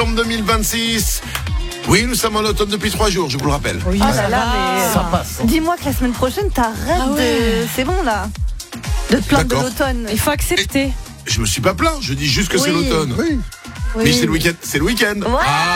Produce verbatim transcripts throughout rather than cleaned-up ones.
deux mille vingt-six. Oui, nous sommes en automne depuis trois jours, je vous le rappelle. Oui, Ah ça là là, va. mais Ça passe. dis-moi que la semaine prochaine, t'arrêtes Ah ouais. de... C'est bon, là de te plaindre de D'accord. l'automne. Il faut accepter. Je me suis pas plaint, je dis juste que c'est Oui. l'automne. Oui. Oui. Mais c'est le week-end. C'est le week-end. Ouais.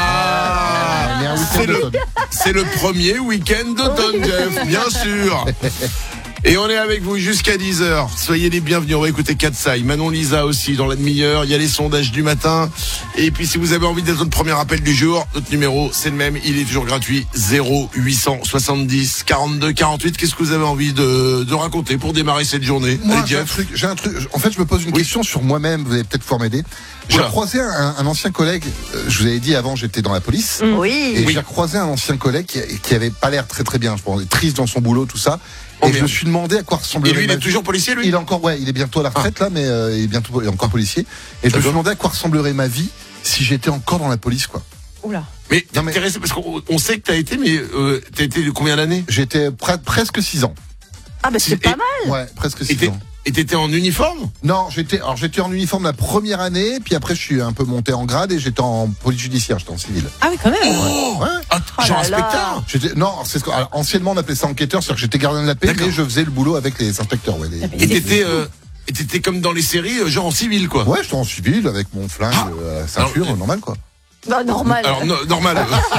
Ah, Mais un week-end c'est le, d'automne. c'est le premier week-end d'automne, Jeff, bien sûr. Et on est avec vous jusqu'à dix heures. Soyez les bienvenus. On va écouter Katsai, Manon Lisa aussi dans la demi-heure. Il y a les sondages du matin. Et puis si vous avez envie d'être notre premier appel du jour, notre numéro c'est le même. Il est toujours gratuit. zéro huit cent soixante-dix quarante-deux quarante-huit. Qu'est-ce que vous avez envie de, de raconter pour démarrer cette journée? Moi, Allez, j'ai un Jeff. truc, j'ai un truc. En fait, je me pose une Oui. question sur moi-même. Vous allez peut-être pouvoir m'aider. J'ai Oula. croisé un, un ancien collègue. euh, Je vous avais dit avant, j'étais dans la police. Oui. Et Oui. j'ai croisé un ancien collègue qui, qui avait pas l'air très très bien. Je pense, triste dans son boulot, tout ça. Oh, et je merde. me suis demandé à quoi ressemblerait Et lui, il ma est vie. toujours policier, lui? Il est encore, ouais, il est bientôt à la retraite là, mais euh, il est bientôt, il est encore policier. Et je me D'accord. suis demandé à quoi ressemblerait ma vie si j'étais encore dans la police, quoi. Oula. Mais t'es Non, mais- intéressé parce qu'on on sait que t'as été, mais euh, t'as été de combien d'années? J'étais pre- presque six ans. Ah bah c'est Et- pas mal. Ouais, presque Et six t'es- ans. et t'étais en uniforme? Non, j'étais, alors j'étais en uniforme la première année, puis après je suis un peu monté en grade et j'étais en police judiciaire, j'étais en civil. Ah oui, quand même. Oh, Ouais. Ah, Oh genre là là. inspecteur? J'étais, non, c'est ce que, alors, anciennement on appelait ça enquêteur, c'est-à-dire que j'étais gardien de la paix, D'accord. mais je faisais le boulot avec les inspecteurs, ouais. les- Ah bah, Et C'est t'étais, fou. euh, et t'étais comme dans les séries, euh, genre en civil, quoi. Ouais, j'étais en civil avec mon flingue, Ah. euh, à la ceinture, Alors, normal quoi. Bah normal. Alors no- normal.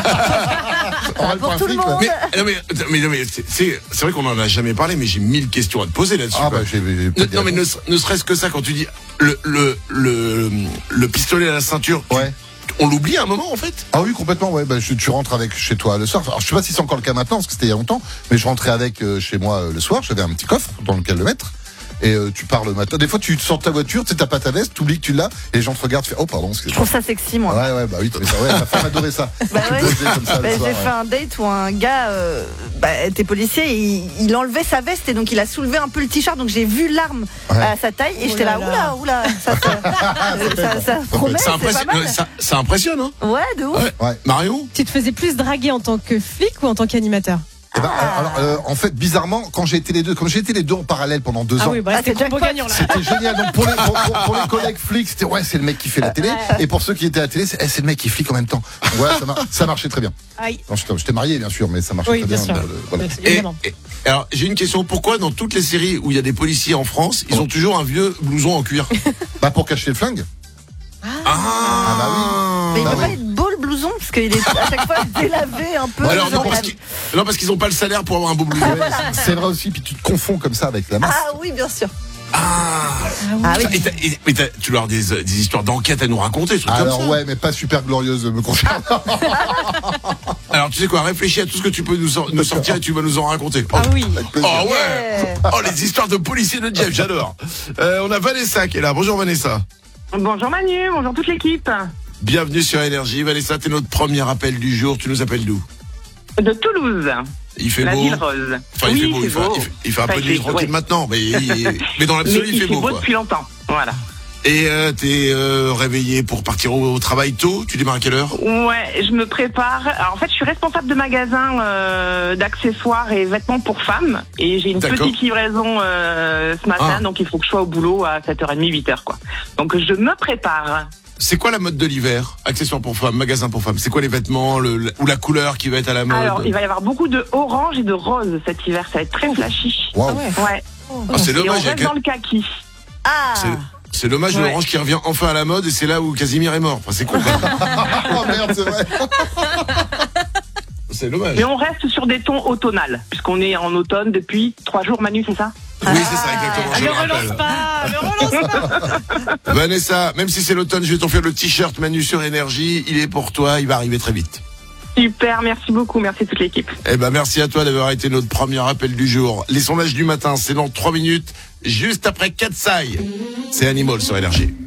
Normal pour un tout le flic, ouais. monde. mais, non, mais, mais, non, mais c'est, c'est, c'est vrai qu'on en a jamais parlé, mais j'ai mille questions à te poser là-dessus. Ah quoi. bah j'ai, j'ai Ne- pas de non mais ne, réponse. ne serait-ce que ça quand tu dis le le le, le pistolet à la ceinture, tu- Ouais. on l'oublie à un moment en fait. Ah oui, complètement, ouais. Bah, je, tu rentres avec chez toi le soir. Alors, je sais pas si c'est encore le cas maintenant, parce que c'était il y a longtemps, mais je rentrais avec euh, chez moi euh, le soir. J'avais un petit coffre dans lequel le mettre. Et euh, tu pars le matin. Des fois, tu sors de ta voiture, tu sais, t'as pas ta veste, t'oublies que tu l'as, et les gens te regardent, tu fais, oh, pardon, Je excuse-moi. trouve ça sexy, moi. Ouais, ouais, bah oui, mais ça, ouais, ma femme adorait ça. Bah ouais. Poser comme ça le Bah, soir, j'ai ouais. fait un date où un gars euh, bah, était policier, et il, il enlevait sa veste et donc il a soulevé un peu le t-shirt, donc j'ai vu l'arme Ouais. à sa taille et Oh j'étais là, là là. oula, oula, ça, ça, ça, ça promet, Ça, c'est pas impressionne, mal. ça, ça impressionne, hein. Ouais, de ouf. Ouais. Ouais. Marion. Tu te faisais plus draguer en tant que flic ou en tant qu'animateur? Eh ben, alors, euh, en fait, bizarrement, quand j'ai été les deux, comme j'ai été les deux en parallèle pendant deux Ah ans, oui, bah Ah, là, c'était c'est combo jackpot. gagnant là. c'était génial. Donc pour les, pour, pour- pour les collègues flics, c'était ouais, c'est le mec qui fait la télé. Et pour ceux qui étaient à la télé, c'est, eh, c'est le mec qui flic en même temps. Ouais, ça, mar- ça marchait très bien. Aïe. Non, j'étais, j'étais marié, bien sûr, mais ça marchait Oui, très bien bien. sûr. euh, voilà. Et, Évidemment. et- alors j'ai une question. Pourquoi dans toutes les séries où il y a des policiers en France, ils ont toujours un vieux blouson en cuir? Bah pour cacher le flingue. Ah, bah oui. Mais il Bah peut pas oui. être beau le blouson parce qu'il est à chaque fois délavé un peu. Alors non Genre, parce la- qu'ils, non parce qu'ils ont pas le salaire pour avoir un beau blouson. Ouais, c'est vrai aussi, puis tu te confonds comme ça avec la masse. Ah oui, bien sûr. Ah. Ah oui. Et, t'as- et- mais t'as- tu dois avoir des, euh, des histoires d'enquête à nous raconter, des trucs Alors comme ça. ouais, mais pas super glorieuse me concernant. Alors tu sais quoi, réfléchis à tout ce que tu peux nous, sor- nous sortir et tu vas nous en raconter. Oh, Ah oui. Avec plaisir. oh ouais. Yeah. Oh les histoires de policiers de Jeff, j'adore. Euh, on a Vanessa qui est là. Bonjour Vanessa. Bonjour Manu, bonjour toute l'équipe. Bienvenue sur Énergie. Vanessa, t'es notre premier appel du jour. Tu nous appelles d'où? De Toulouse, Il fait la beau. ville rose. Enfin, il oui, fait beau. c'est Il fait, beau. il fait- il fait un Enfin, peu de il nuit fait- tranquille ouais. maintenant, mais, il- mais dans Mais l'absolu, il, il fait beau. Quoi. depuis longtemps. Voilà. Et euh, t'es euh, réveillé pour partir au, au travail tôt. Tu démarres à quelle heure? Ouais, je me prépare. Alors, en fait, je suis responsable de magasin euh, d'accessoires et vêtements pour femmes. Et j'ai une D'accord. petite livraison euh, ce matin, Ah. donc il faut que je sois au boulot à sept heures trente, huit heures. Quoi. Donc je me prépare. C'est quoi la mode de l'hiver? Accessoires pour femmes, magasin pour femmes. C'est quoi les vêtements le, le- ou la couleur qui va être à la mode? Alors, il va y avoir beaucoup de orange et de rose cet hiver. Ça va être très flashy. Waouh. Ah ouais. Ouais. Ah, c'est Et on dommage. il y a reste que- dans le kaki. Ah. c'est, c'est dommage Ouais. l'orange qui revient enfin à la mode et c'est là où Casimir est mort. Enfin, c'est con. quand même. Oh merde, c'est vrai. C'est dommage. Mais on reste sur des tons automnales, puisqu'on est en automne depuis trois jours, Manu, c'est ça? Oui, c'est ça exactement. Je Ne le relance rappelle. pas, ne relance pas. Vanessa, même si c'est l'automne, je vais t'offrir le t-shirt Manu sur Énergie. Il est pour toi. Il va arriver très vite. Super, merci beaucoup, merci toute l'équipe. Eh ben, merci à toi d'avoir été notre premier appel du jour. Les sondages du matin, c'est dans trois minutes, juste après Katsai. C'est Animal sur Énergie.